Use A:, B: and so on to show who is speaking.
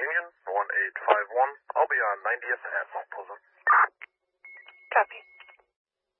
A: Union, 1851. I'll be on 90th at Mount Pleasant.